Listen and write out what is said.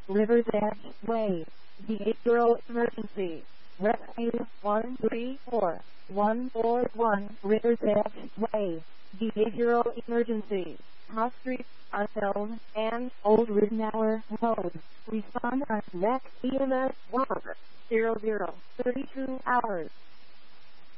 Rivers Edge Way. Behavioral Emergency. Rescue 134 141 Rivers Edge Way. Behavioral Emergency. House Street, Unknown, and Old Ridenour Road. Respond on next EMS work. 0032 hours.